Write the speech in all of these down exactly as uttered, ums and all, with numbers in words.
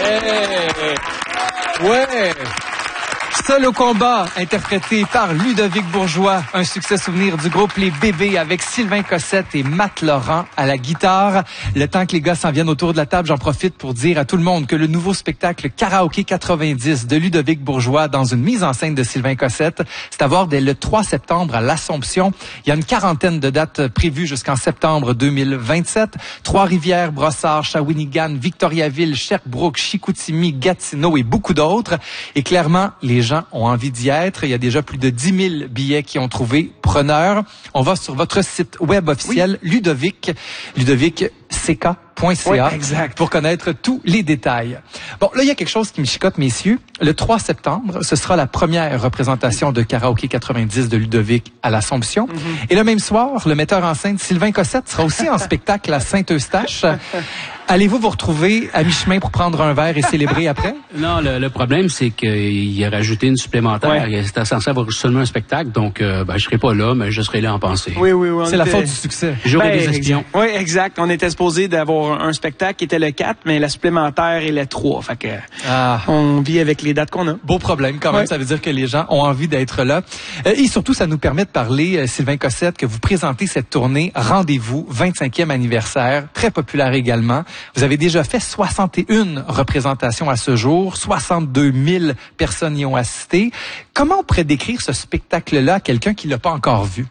Ouais! Ouais! Seul au combat, interprété par Ludovic Bourgeois, un succès souvenir du groupe Les Bébés avec Sylvain Cossette et Matt Laurent à la guitare. Le temps que les gars s'en viennent autour de la table, j'en profite pour dire à tout le monde que le nouveau spectacle Karaoké quatre-vingt-dix de Ludovic Bourgeois dans une mise en scène de Sylvain Cossette, c'est à voir dès le trois septembre à l'Assomption. Il y a une quarantaine de dates prévues jusqu'en septembre deux mille vingt-sept. Trois-Rivières, Brossard, Shawinigan, Victoriaville, Sherbrooke, Chicoutimi, Gatineau et beaucoup d'autres. Et clairement, les gens ont envie d'y être. Il y a déjà plus de dix mille billets qui ont trouvé preneurs. On va sur votre site web officiel, oui. Ludovic, ludovic c k point c a, oui, pour connaître tous les détails. Bon, là, il y a quelque chose qui me chicote, messieurs. Le trois septembre, ce sera la première représentation de Karaoké quatre-vingt-dix de Ludovic à l'Assomption. Mm-hmm. Et le même soir, le metteur en scène Sylvain Cossette sera aussi en spectacle à Saint-Eustache. Allez-vous vous retrouver à mi-chemin pour prendre un verre et célébrer après? Non, le, le problème, c'est qu'il a rajouté une supplémentaire. Ouais. C'était censé avoir seulement un spectacle, donc euh, ben, je serai pas là, mais je serai là en pensée. Oui, oui, oui. C'est était... la faute du succès. J'aurai ben, des espions. Oui, exact. On était supposé d'avoir un spectacle qui était le quatre, mais la supplémentaire est le trois. Fait que ah. on vit avec les dates qu'on a. Beau problème quand même. Ouais. Ça veut dire que les gens ont envie d'être là. Euh, et surtout, ça nous permet de parler, euh, Sylvain Cossette, que vous présentez cette tournée Rendez-vous, vingt-cinquième anniversaire, très populaire également. Vous avez déjà fait soixante et une représentations à ce jour, soixante-deux mille personnes y ont assisté. Comment on pourrait décrire ce spectacle-là à quelqu'un qui l'a pas encore vu?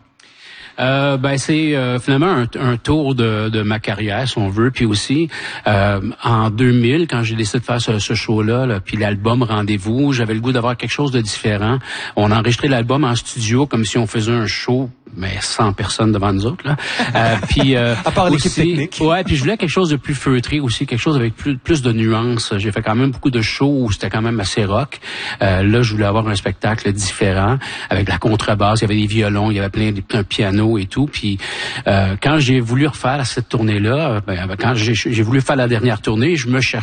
Euh, ben c'est euh, finalement un, un tour de, de ma carrière, si on veut, puis aussi euh, en deux mille, quand j'ai décidé de faire ce, ce show-là, là, puis l'album Rendez-vous, j'avais le goût d'avoir quelque chose de différent. On a enregistré l'album en studio comme si on faisait un show, mais cent personnes devant nous autres là. Euh, puis euh, à part l'équipe technique. Ouais, puis je voulais quelque chose de plus feutré aussi, quelque chose avec plus plus de nuances. J'ai fait quand même beaucoup de shows où c'était quand même assez rock. Euh, là, je voulais avoir un spectacle différent avec la contrebasse, il y avait des violons, il y avait plein de un piano et tout. Puis euh, quand j'ai voulu refaire cette tournée-là, ben, quand j'ai, j'ai voulu faire la dernière tournée, je me cherchais